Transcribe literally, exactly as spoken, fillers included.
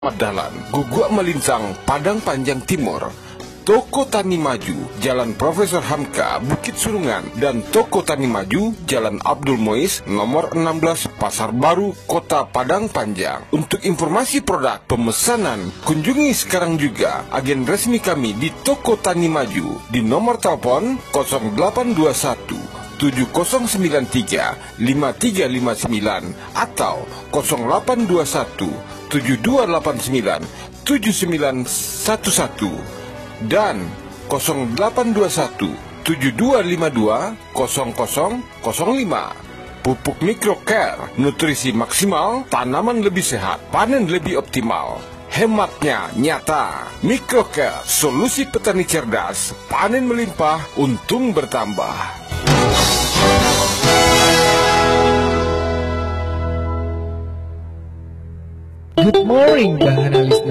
Madalan, Guguk Melincang, Padang Panjang Timur, Toko Tani Maju, Jalan Profesor Hamka, Bukit Surungan, dan Toko Tani Maju, Jalan Abdul Muiz, nomor enam belas, Pasar Baru, Kota Padang Panjang. Untuk informasi produk pemesanan, kunjungi sekarang juga agen resmi kami di Toko Tani Maju di nomor telepon nol delapan dua satu tujuh nol sembilan tiga lima tiga lima sembilan atau nol delapan dua satu tujuh dua delapan sembilan tujuh sembilan satu satu dan nol delapan dua satu tujuh dua lima dua nol nol nol lima. Pupuk Microcare, nutrisi maksimal, tanaman lebih sehat, panen lebih optimal. Hematnya nyata. Microcare, solusi petani cerdas, panen melimpah, untung bertambah. Good morning, bahan analis